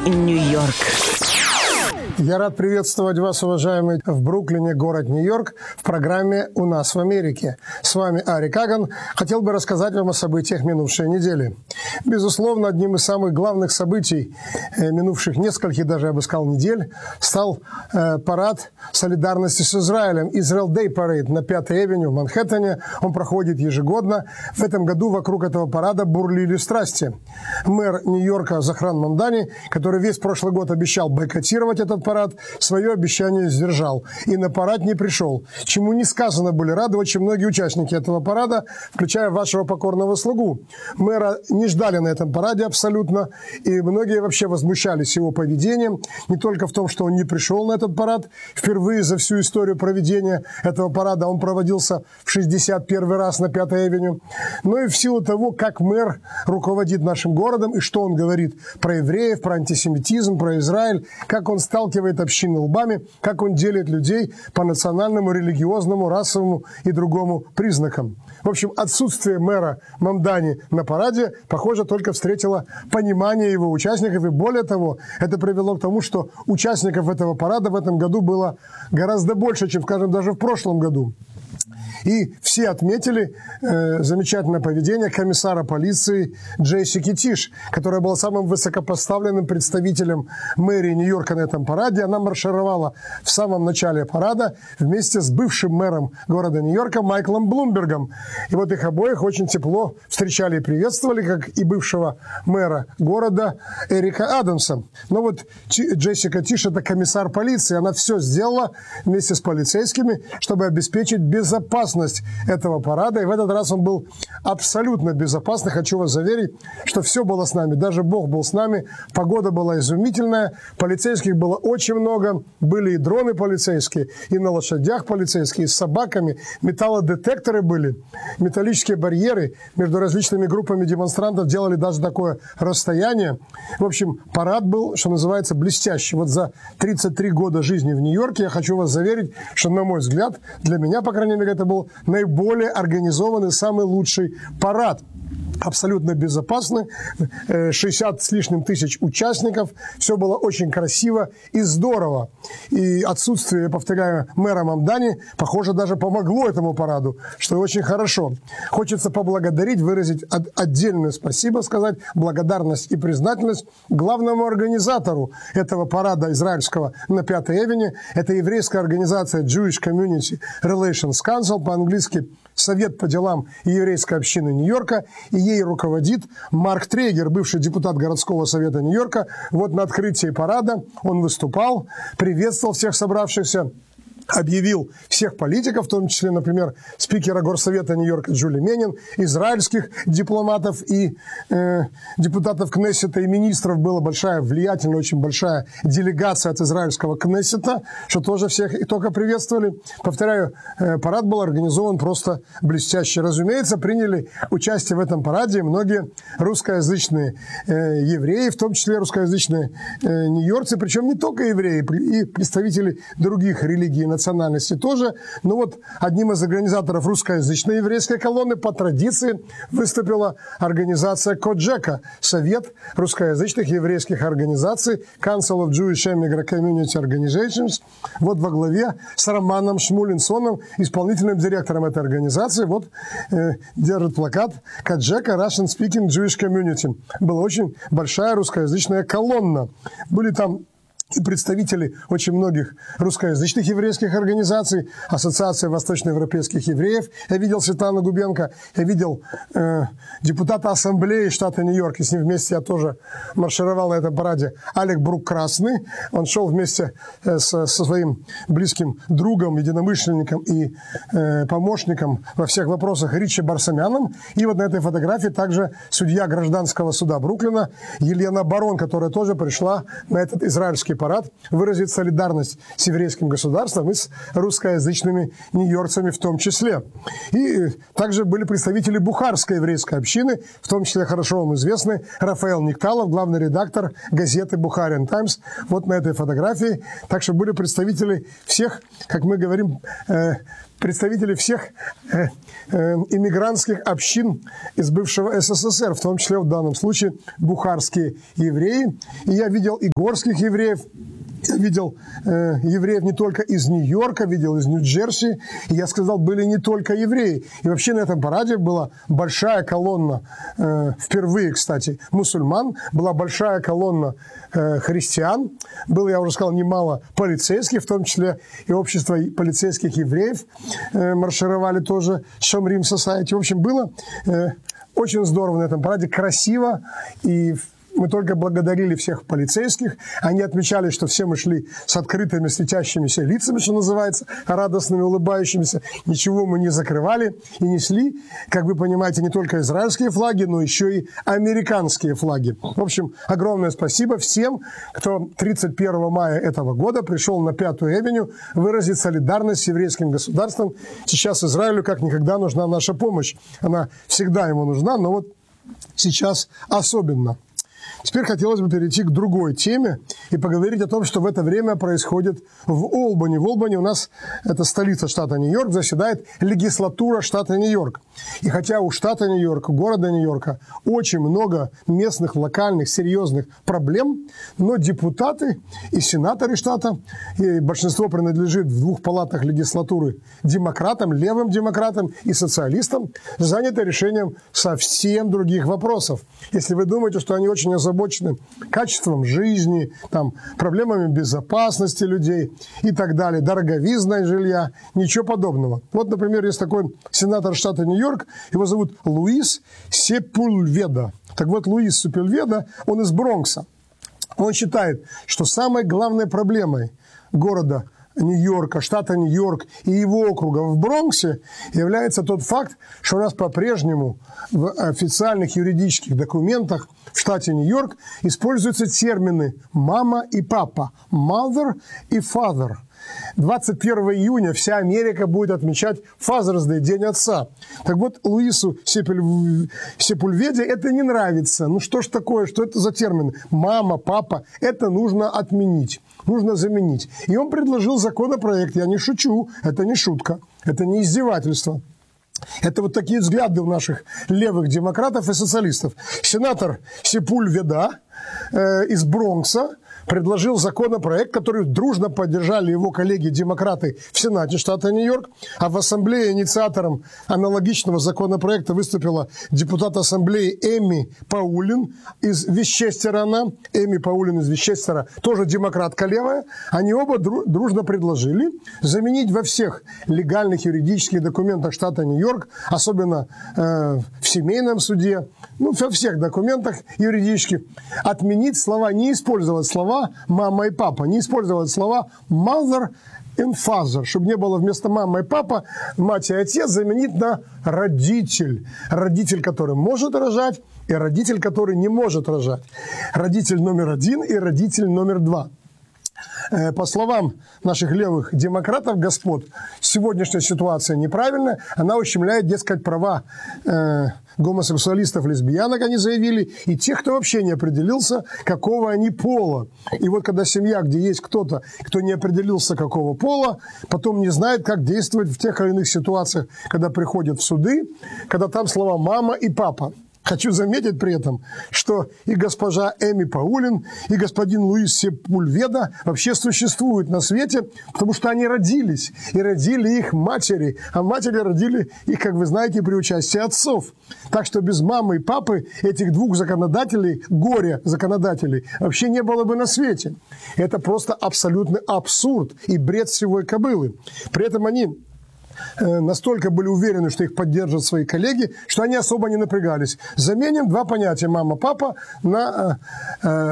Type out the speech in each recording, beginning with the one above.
Нью-Йорк. Я рад приветствовать вас, уважаемые, в Бруклине, город Нью-Йорк, в программе «У нас в Америке». С вами Ари Каган. Хотел бы рассказать вам о событиях минувшей недели. Безусловно, одним из самых главных событий минувших нескольких, даже я бы сказал, недель, стал парад солидарности с Израилем. Israel Day Parade на 5-й авеню в Манхэттене. Он проходит ежегодно. В этом году вокруг этого парада бурлили страсти. Мэр Нью-Йорка Захран Мамдани, который весь прошлый год обещал бойкотировать этот парад, свое обещание сдержал и на парад не пришел, чему несказанно были рады очень многие участники этого парада, включая вашего покорного слугу. Мэра не ждали на этом параде абсолютно, и многие вообще возмущались его поведением, не только в том, что он не пришел на этот парад. Впервые за всю историю проведения этого парада он проводился в 61-й раз на 5-й авеню, но и в силу того, как мэр руководит нашим городом и что он говорит про евреев, про антисемитизм, про Израиль, как он сталкивает общины лбами, как он делит людей по национальному, религиозному, расовому и другому признакам. В общем, отсутствие мэра Мамдани на параде, похоже, только встретило понимание его участников. И более того, это привело к тому, что участников этого парада в этом году было гораздо больше, чем, скажем, даже в прошлом году. И все отметили замечательное поведение комиссара полиции Джессики Тиш, которая была самым высокопоставленным представителем мэрии Нью-Йорка на этом параде. Она маршировала в самом начале парада вместе с бывшим мэром города Нью-Йорка Майклом Блумбергом. И вот их обоих очень тепло встречали и приветствовали, как и бывшего мэра города Эрика Адамса. Но вот Джессика Тиш – это комиссар полиции. Она все сделала вместе с полицейскими, чтобы обеспечить безопасность этого парада, и в этот раз он был абсолютно безопасный. Хочу вас заверить, что все было с нами, даже Бог был с нами, погода была изумительная, полицейских было очень много, были и дроны полицейские, и на лошадях полицейские, и с собаками, металлодетекторы были, металлические барьеры между различными группами демонстрантов делали даже такое расстояние. В общем, парад был, что называется, блестящий. Вот за 33 года жизни в Нью-Йорке я хочу вас заверить, что, на мой взгляд, для меня, по крайней мере, это был наиболее организованный, самый лучший парад. Абсолютно безопасный, 60 с лишним тысяч участников, все было очень красиво и здорово. И отсутствие, повторяю, мэра Мамдани, похоже, даже помогло этому параду, что очень хорошо. Хочется поблагодарить, выразить отдельное спасибо, сказать благодарность и признательность главному организатору этого парада израильского на 5-й авеню. Это еврейская организация Jewish Community Relations Council, по-английски Совет по делам еврейской общины Нью-Йорка, и ей руководит Марк Трегер, бывший депутат городского совета Нью-Йорка. Вот на открытии парада он выступал, приветствовал всех собравшихся, объявил всех политиков, в том числе, например, спикера Горсовета Нью-Йорка Джули Менин, израильских дипломатов и депутатов Кнессета и министров. Была большая, влиятельная, очень большая делегация от израильского Кнессета, что тоже всех и только приветствовали. Повторяю, парад был организован просто блестяще. Разумеется, приняли участие в этом параде многие русскоязычные евреи, в том числе русскоязычные нью-йоркцы, причем не только евреи, и представители других религий и национальности тоже. Но вот одним из организаторов русскоязычной еврейской колонны по традиции выступила организация Коджека, Совет русскоязычных еврейских организаций, Council of Jewish Immigrant Community Organizations, вот во главе с Романом Шмулинсоном, исполнительным директором этой организации. Вот держит плакат Коджека Russian Speaking Jewish Community. Была очень большая русскоязычная колонна. Были там и представители очень многих русскоязычных еврейских организаций, Ассоциация восточноевропейских евреев. Я видел Светлану Губенко, я видел депутата Ассамблеи штата Нью-Йорк, и с ним вместе я тоже маршировал на этом параде, Алек Брук-Красный. Он шел вместе со своим близким другом, единомышленником и помощником во всех вопросах Ричи Барсамяном. И вот на этой фотографии также судья гражданского суда Бруклина Елена Барон, которая тоже пришла на этот израильский парад выразить солидарность с еврейским государством и с русскоязычными нью-йоркцами в том числе. И также были представители бухарской еврейской общины, в том числе хорошо вам известный Рафаэл Никталов, главный редактор газеты «Бухариан Таймс». Вот на этой фотографии. Так что были представители всех, как мы говорим, представители всех иммигрантских общин из бывшего СССР, в том числе в данном случае бухарские евреи. И я видел и горских евреев, я видел евреев не только из Нью-Йорка, видел из Нью-Джерси. И я сказал, были не только евреи. И вообще на этом параде была большая колонна, впервые, кстати, мусульман, была большая колонна христиан. Было, я уже сказал, немало полицейских, в том числе и общество полицейских евреев маршировали тоже, Шомрим Society. В общем, было очень здорово на этом параде, красиво, и мы только благодарили всех полицейских. Они отмечали, что все мы шли с открытыми светящимися лицами, что называется, радостными, улыбающимися. Ничего мы не закрывали и несли, как вы понимаете, не только израильские флаги, но еще и американские флаги. В общем, огромное спасибо всем, кто 31 мая этого года пришел на Пятую Авеню выразить солидарность с еврейским государством. Сейчас Израилю как никогда нужна наша помощь. Она всегда ему нужна, но вот сейчас особенно. Теперь хотелось бы перейти к другой теме и поговорить о том, что в это время происходит в Олбани. В Олбани у нас, это столица штата Нью-Йорк, заседает легислатура штата Нью-Йорк. И хотя у штата Нью-Йорк, города Нью-Йорка очень много местных, локальных, серьезных проблем, но депутаты и сенаторы штата, и большинство принадлежит в двух палатах легислатуры демократам, левым демократам и социалистам, заняты решением совсем других вопросов. Если вы думаете, что они очень озабочены качеством жизни, там, проблемами безопасности людей и так далее, дороговизной жилья, ничего подобного. Вот, например, есть такой сенатор штата Нью-Йорк, его зовут Луис Сепульведа. Так вот, Луис Сепульведа, он из Бронкса. Он считает, что самой главной проблемой города Нью-Йорка, штата Нью-Йорк и его округа в Бронксе является тот факт, что у нас по-прежнему в официальных юридических документах в штате Нью-Йорк используются термины «мама» и «папа», «mother» и «father». 21 июня вся Америка будет отмечать Father's Day, День Отца. Так вот, Луису Сепульведе это не нравится. Ну что ж такое, что это за термины? Мама, папа, это нужно отменить, нужно заменить. И он предложил законопроект, я не шучу, это не шутка, это не издевательство. Это вот такие взгляды у наших левых демократов и социалистов. Сенатор Сепульведа из Бронкса предложил законопроект, который дружно поддержали его коллеги-демократы в Сенате штата Нью-Йорк, а в Ассамблее инициатором аналогичного законопроекта выступила депутат Ассамблеи Эми Паулин из Вестчестера. Эми Паулин из Вестчестера, тоже демократка левая. Они оба дружно предложили заменить во всех легальных юридических документах штата Нью-Йорк, особенно в семейном суде, ну, во всех документах юридических, отменить слова, не использовать слова «мама» и «папа», не использовать слова «mother» and «father», чтобы не было вместо «мама» и «папа», «мать» и «отец» заменить на «родитель». Родитель, который может рожать, и родитель, который не может рожать. Родитель номер один и родитель номер два. По словам наших левых демократов, господ, сегодняшняя ситуация неправильная, она ущемляет, дескать, права гомосексуалистов, лесбиянок, они заявили, и тех, кто вообще не определился, какого они пола. И вот когда семья, где есть кто-то, кто не определился, какого пола, потом не знает, как действовать в тех или иных ситуациях, когда приходят в суды, когда там слова «мама» и «папа». Хочу заметить при этом, что и госпожа Эми Паулин, и господин Луис Сепульведа вообще существуют на свете, потому что они родились, и родили их матери, а матери родили их, как вы знаете, при участии отцов. Так что без мамы и папы этих двух законодателей, горе-законодателей, вообще не было бы на свете. Это просто абсолютный абсурд и бред сивой кобылы. При этом они настолько были уверены, что их поддержат свои коллеги, что они особо не напрягались. Заменим два понятия «мама», «папа» на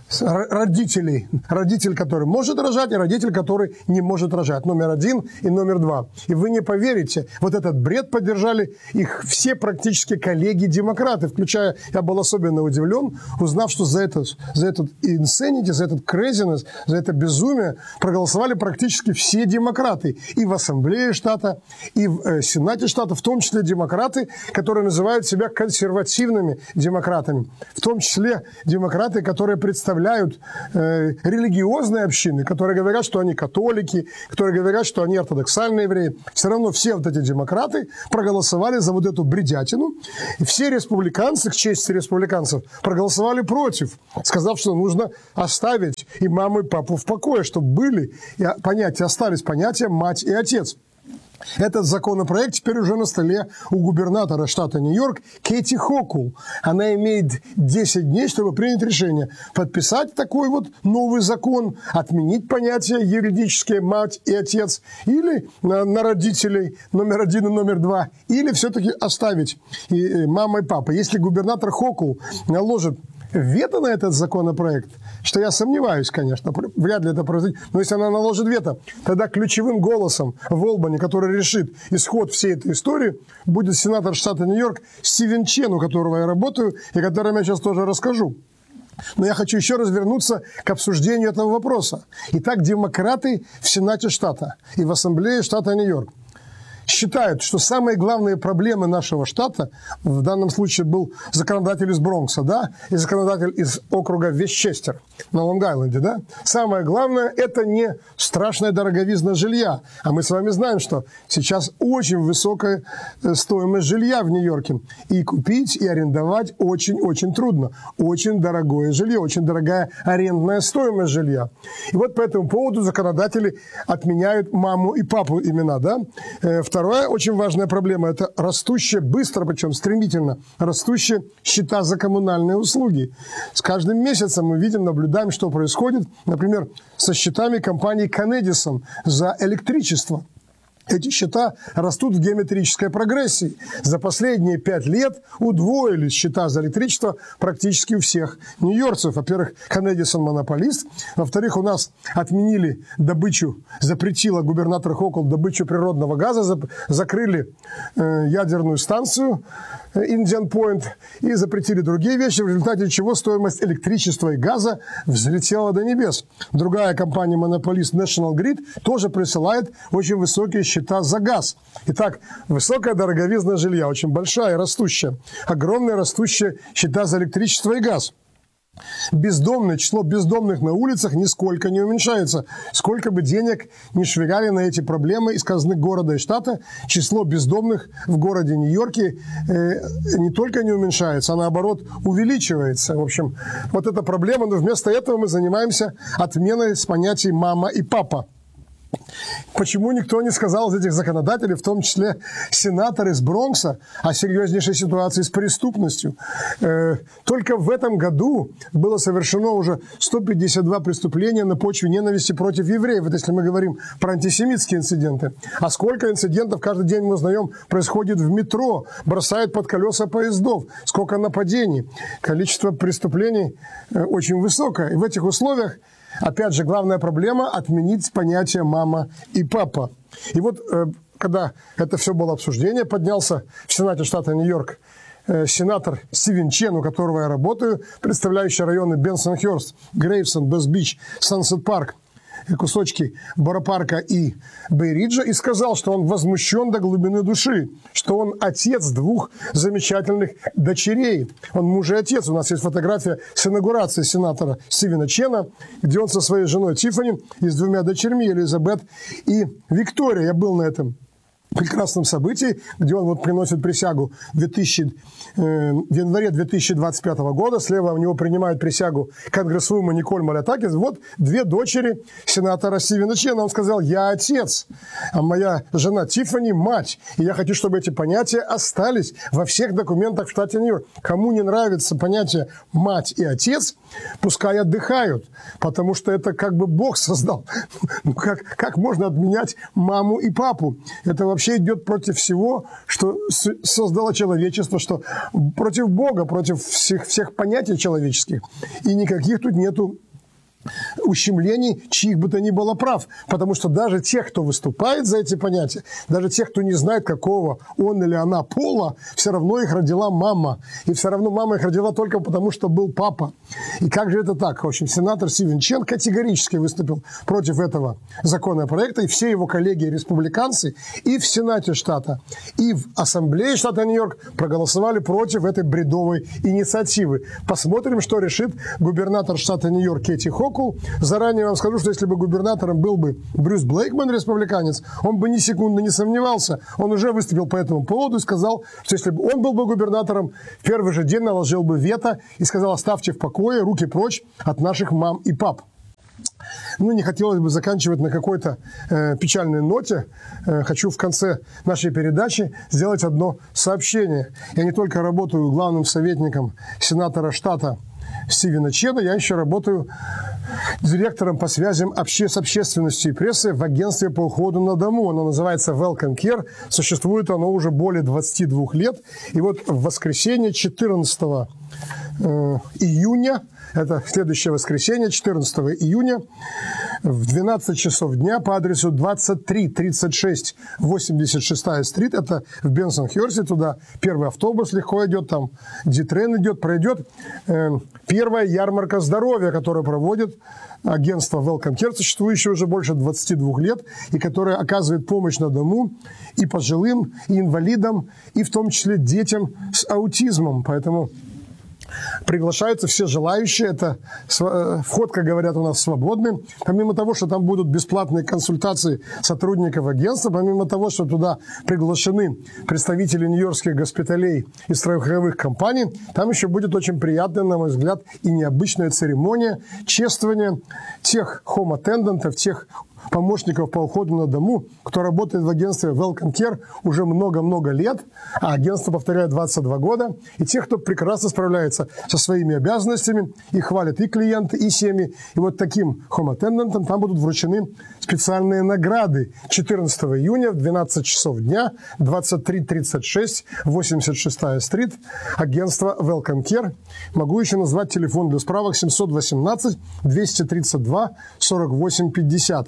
родителей. Родитель, который может рожать, и родитель, который не может рожать. Номер 1 и номер 2. И вы не поверите, вот этот бред поддержали их все практически коллеги-демократы, включая, я был особенно удивлен, узнав, что за этот insanity, за этот craziness, за это безумие проголосовали практически все демократы. И в Ассамблее штата, и в Сенате штата, в том числе демократы, которые называют себя консервативными демократами. В том числе демократы, которые представляют религиозные общины, которые говорят, что они католики, которые говорят, что они ортодоксальные евреи. Все равно все вот эти демократы проголосовали за вот эту бредятину. И все республиканцы, к чести республиканцев, проголосовали против, сказав, что нужно оставить и маму, и папу в покое, чтобы были понятия, остались понятия мать и отец. Этот законопроект теперь уже на столе у губернатора штата Нью-Йорк Кэти Хокул. Она имеет 10 дней, чтобы принять решение подписать такой вот новый закон, отменить понятия юридические мать и отец, или на родителей номер 1 и номер 2, или все-таки оставить мама и папа. Если губернатор Хокул наложит вето на этот законопроект, что я сомневаюсь, конечно, вряд ли это произойдет, но если она наложит вето, тогда ключевым голосом в Олбани, который решит исход всей этой истории, будет сенатор штата Нью-Йорк Стивен Чен, у которого я работаю, и о котором я сейчас тоже расскажу. Но я хочу еще раз вернуться к обсуждению этого вопроса. Итак, демократы в Сенате штата и в Ассамблее штата Нью-Йорк считают, что самые главные проблемы нашего штата, в данном случае был законодатель из Бронкса, да, и законодатель из округа Вестчестер на Лонг-Айленде, да, самое главное – это не страшная дороговизна жилья. А мы с вами знаем, что сейчас очень высокая стоимость жилья в Нью-Йорке. И купить, и арендовать очень-очень трудно. Очень дорогое жилье, очень дорогая арендная стоимость жилья. И вот по этому поводу законодатели отменяют маму и папу имена, да. Вторая очень важная проблема – это растущие, быстро, причем стремительно, растущие счета за коммунальные услуги. С каждым месяцем мы видим, наблюдаем, что происходит, например, со счетами компании Con-Edison за электричество. Эти счета растут в геометрической прогрессии. За последние 5 лет удвоились счета за электричество практически у всех нью-йоркцев. Во-первых, Con-Edison монополист. Во-вторых, у нас отменили добычу, запретила губернатор Хокул добычу природного газа, закрыли ядерную станцию Indian Point и запретили другие вещи, в результате чего стоимость электричества и газа взлетела до небес. Другая компания-монополист National Grid тоже присылает очень высокие счета за газ. Итак, высокая дороговизна жилья, очень большая и растущая. Огромные растущие счета за электричество и газ. Число бездомных на улицах нисколько не уменьшается. Сколько бы денег ни швыряли на эти проблемы из казны города и штата, число бездомных в городе Нью-Йорке не только не уменьшается, а наоборот увеличивается. В общем, вот эта проблема, но вместо этого мы занимаемся отменой с понятий «мама» и «папа». Почему никто не сказал из этих законодателей, в том числе сенатор из Бронкса, о серьезнейшей ситуации с преступностью? Только в этом году было совершено уже 152 преступления на почве ненависти против евреев. Вот если мы говорим про антисемитские инциденты. А сколько инцидентов каждый день мы узнаем происходит в метро, бросают под колеса поездов, сколько нападений. Количество преступлений очень высокое. И в этих условиях опять же, главная проблема – отменить понятие «мама» и «папа». И вот, когда это все было обсуждение, поднялся в Сенате штата Нью-Йорк сенатор Стивен Чен, у которого я работаю, представляющий районы Бенсон-Хёрст, Грейвсон, Бесс-Бич, Сансет-Парк, кусочки Боро-Парка и Бэй-Риджа, и сказал, что он возмущен до глубины души, что он отец 2 замечательных дочерей. Он муж и отец. У нас есть фотография с инаугурации сенатора Стивена Чена, где он со своей женой Тиффани и с 2 дочерьми, Элизабет и Виктория. Я был на этом прекрасном событии, где он вот приносит присягу в январе 2025 года. Слева у него принимает присягу конгрессвумен Николь Малятакис. Вот 2 дочери сенатора Стивена Чена. Он сказал: я отец, а моя жена Тиффани мать. И я хочу, чтобы эти понятия остались во всех документах в штате Нью-Йорк. Кому не нравится понятие мать и отец, пускай отдыхают, потому что это как бы Бог создал. Как можно отменять маму и папу? Это вообще вообще идет против всего, что создало человечество, что против Бога, против всех понятий человеческих. И никаких тут нету ущемлений, чьих бы то ни было прав. Потому что даже тех, кто выступает за эти понятия, даже тех, кто не знает, какого он или она пола, все равно их родила мама. И все равно мама их родила только потому, что был папа. И как же это так? В общем, сенатор Стивен Чен категорически выступил против этого законопроекта, и все его коллеги-республиканцы и в Сенате штата, и в Ассамблее штата Нью-Йорк проголосовали против этой бредовой инициативы. Посмотрим, что решит губернатор штата Нью-Йорк Кэти Хокул. Заранее вам скажу, что если бы губернатором был бы Брюс Блейкман, республиканец, он бы ни секунды не сомневался. Он уже выступил по этому поводу и сказал, что если бы он был бы губернатором, в первый же день наложил бы вето и сказал: оставьте в покое, руки прочь от наших мам и пап. Ну, не хотелось бы заканчивать на какой-то печальной ноте. Хочу в конце нашей передачи сделать одно сообщение. Я не только работаю главным советником сенатора штата Стивена Чена, я еще работаю директором по связям с общественностью и прессой в агентстве по уходу на дому. Оно называется Welcome Care. Существует оно уже более 22 лет. И вот в воскресенье 14 июня, это следующее воскресенье, 14 июня, в 12 часов дня по адресу 2336 86-я стрит, это в Бенсон-Хёрсте, туда первый автобус легко идет, там D-трен идет, пройдет первая ярмарка здоровья, которую проводит агентство Welcome Care, существующее уже больше 22 лет, и которое оказывает помощь на дому и пожилым, и инвалидам, и в том числе детям с аутизмом. Поэтому приглашаются все желающие. Это вход, как говорят у нас, свободный. Помимо того, что там будут бесплатные консультации сотрудников агентства, помимо того, что туда приглашены представители нью-йоркских госпиталей и страховых компаний, там еще будет очень приятная, на мой взгляд, и необычная церемония чествования тех home-attendantов, тех помощников по уходу на дому, кто работает в агентстве Welcome Care уже много-много лет, а агентство, повторяю, 22 года, и тех, кто прекрасно справляется со своими обязанностями, и хвалят и клиенты, и семьи. И вот таким home-attendantам там будут вручены специальные награды 14 июня в 12 часов дня, 2336 86-я стрит, агентство Welcome Care. Могу еще назвать телефон для справок 718 232 48 50.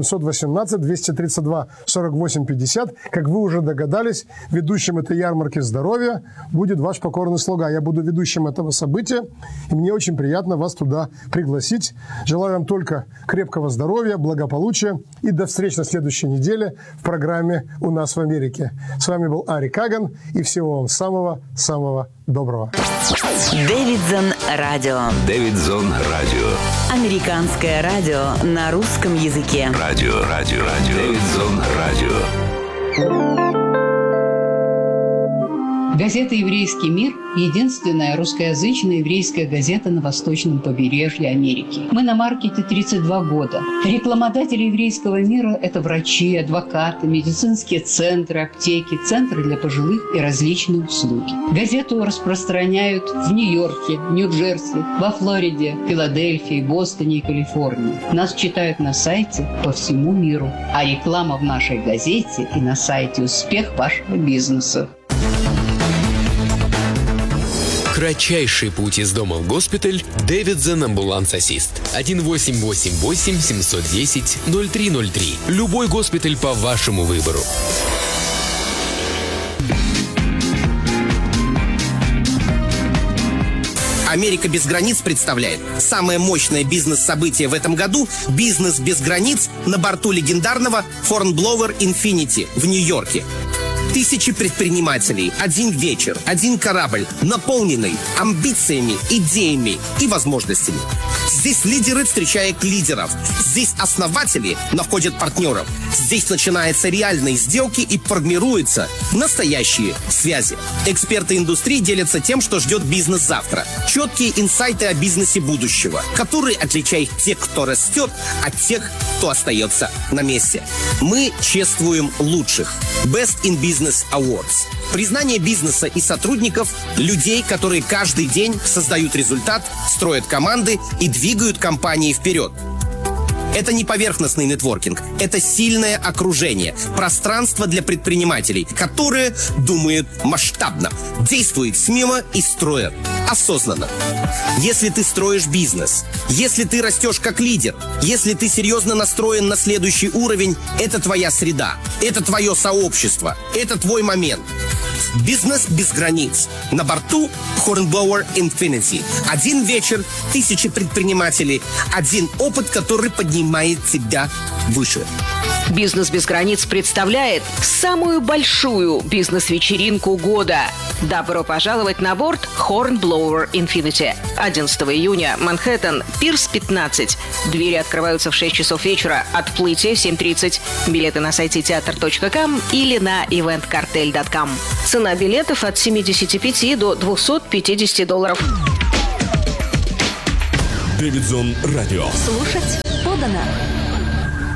718-232-48-50. Как вы уже догадались, ведущим этой ярмарки здоровья будет ваш покорный слуга. Я буду ведущим этого события, и мне очень приятно вас туда пригласить. Желаю вам только крепкого здоровья, благополучия, и до встречи на следующей неделе в программе «У нас в Америке». С вами был Ари Каган, и всего вам самого-самого доброго. Дэвидсон Радио. Дэвидсон Радио. Американское радио на русском языке. Радио. Дэвидсон Радио. Газета «Еврейский мир» – единственная русскоязычная еврейская газета на восточном побережье Америки. Мы на маркете 32 года. Рекламодатели еврейского мира – это врачи, адвокаты, медицинские центры, аптеки, центры для пожилых и различные услуги. Газету распространяют в Нью-Йорке, Нью-Джерси, во Флориде, Филадельфии, Бостоне и Калифорнии. Нас читают на сайте по всему миру. А реклама в нашей газете и на сайте «Успех вашего бизнеса». Кратчайший путь из дома в госпиталь. Дэвидсон Амбуланс-Ассист. 1-888-710-0303. Любой госпиталь по вашему выбору. «Америка без границ» представляет самое мощное бизнес-событие в этом году – «Бизнес без границ» на борту легендарного Hornblower Infinity в Нью-Йорке. Тысячи предпринимателей, один вечер, один корабль, наполненный амбициями, идеями и возможностями. Здесь лидеры встречают лидеров. Здесь основатели находят партнеров. Здесь начинаются реальные сделки и формируются настоящие связи. Эксперты индустрии делятся тем, что ждет бизнес завтра. Четкие инсайты о бизнесе будущего, которые отличают тех, кто растет, от тех, кто остается на месте. Мы чествуем лучших. Best in Business Awards. Признание бизнеса и сотрудников, людей, которые каждый день создают результат, строят команды и двигают компании вперед. Это не поверхностный нетворкинг, это сильное окружение, пространство для предпринимателей, которые думают масштабно, действуют смело и строят осознанно. Если ты строишь бизнес, если ты растешь как лидер, если ты серьезно настроен на следующий уровень, это твоя среда, это твое сообщество, это твой момент. Бизнес без границ. На борту Hornblower Infinity. Один вечер, 1000 предпринимателей, один опыт, который поднимает тебя выше. «Бизнес без границ» представляет самую большую бизнес-вечеринку года. Добро пожаловать на борт Hornblower Infinity. 11 июня, Манхэттен, Пирс 15. Двери открываются в 6 часов вечера, отплытие в 7:30. Билеты на сайте teatr.com или на eventcartel.com. Цена билетов от $75 до $250. Дэвидзон Радио. Слушать подано.